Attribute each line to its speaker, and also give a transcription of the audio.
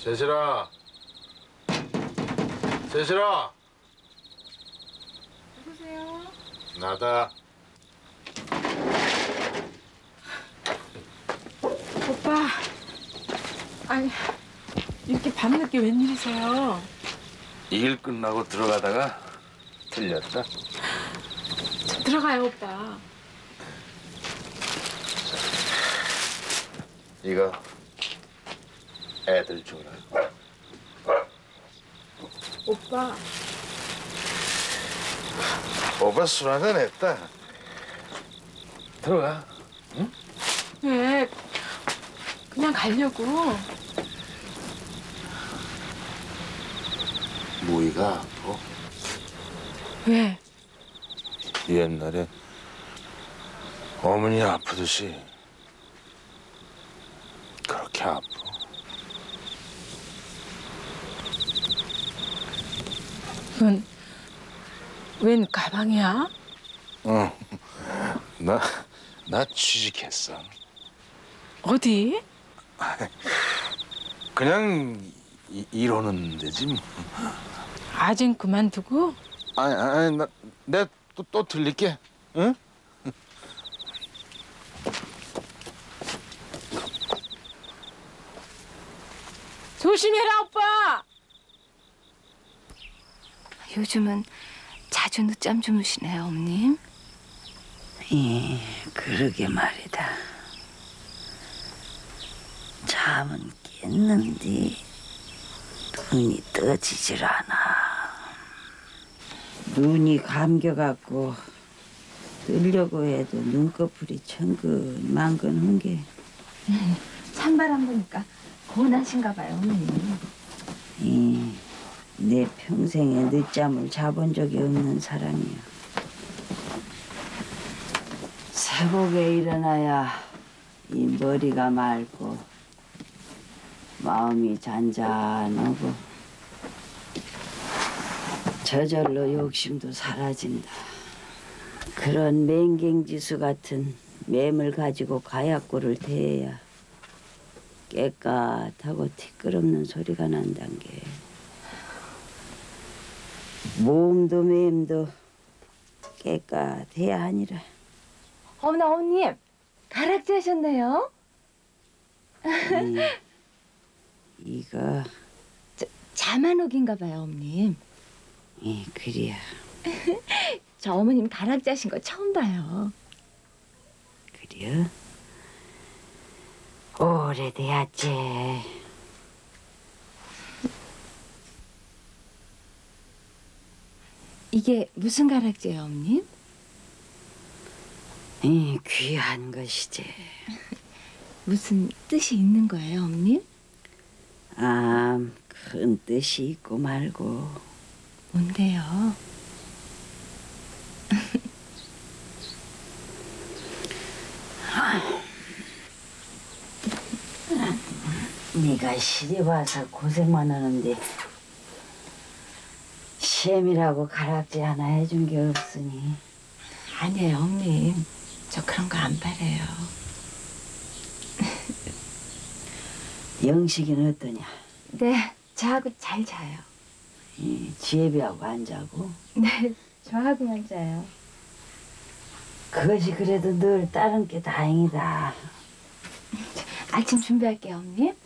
Speaker 1: 재실아. 재실아.
Speaker 2: 누구세요?
Speaker 1: 나다.
Speaker 2: 오빠. 아니, 이렇게 밤늦게 웬일이세요?
Speaker 3: 일 끝나고 들어가다가 들렸다.
Speaker 2: 저 들어가요, 오빠.
Speaker 3: 이거 애들 줘라.
Speaker 2: 오빠.
Speaker 3: 오빠 술 한잔 했다. 들어가. 응?
Speaker 2: 왜? 그냥 가려고.
Speaker 3: 무이가 아파.
Speaker 2: 왜?
Speaker 3: 옛날에 어머니 아프듯이 그렇게 아파.
Speaker 2: 이건 웬 가방이야?
Speaker 3: 응. 나 취직했어.
Speaker 2: 어디?
Speaker 3: 그냥 이러는 데지 뭐.
Speaker 2: 아직 그만두고?
Speaker 3: 아니 내가 또 들릴게. 응?
Speaker 2: 조심해라, 오빠!
Speaker 4: 요즘은 자주 늦잠 주무시네요, 어머님.
Speaker 5: 예, 그러게 말이다. 잠은 깼는데 눈이 떠지질 않아. 눈이 감겨갖고 뜨려고 해도 눈꺼풀이 천근만근한 게.
Speaker 4: 찬바람 보니까 고운하신가 봐요, 어머님.
Speaker 5: 예, 내 평생에 늦잠을 자본 적이 없는 사람이야. 새벽에 일어나야 이 머리가 맑고 마음이 잔잔하고 저절로 욕심도 사라진다. 그런 맹갱지수 같은 맴을 가지고 가약고를 대해야 깨끗하고 티끌없는 소리가 난단 게. 몸도 맴도 깨끗해야 하니라.
Speaker 4: 어머나, 어머님. 가락지 하셨네요.
Speaker 5: 이거
Speaker 4: 자만옥인가 봐요, 어머님.
Speaker 5: 그래야.
Speaker 4: 저 어머님 가락지 하신 거 처음 봐요.
Speaker 5: 그래요? 오래돼야지.
Speaker 4: 이게 무슨 가락지예요, 어머님?
Speaker 5: 귀한 것이지.
Speaker 4: 무슨 뜻이 있는 거예요, 어머님?
Speaker 5: 큰 뜻이 있고 말고.
Speaker 4: 뭔데요?
Speaker 5: 네가 시집 와서 고생만 하는데 시엠이라고 가락지 하나 해준 게 없으니.
Speaker 4: 아니에요, 어머님. 저 그런 거 안 바래요.
Speaker 5: 영식이는 어떠냐?
Speaker 4: 네, 저하고 잘 자요.
Speaker 5: 지혜비하고 안 자고?
Speaker 4: 네, 저하고만 자요.
Speaker 5: 그것이 그래도 늘 따른 게 다행이다.
Speaker 4: 아침 준비할게요, 어머님.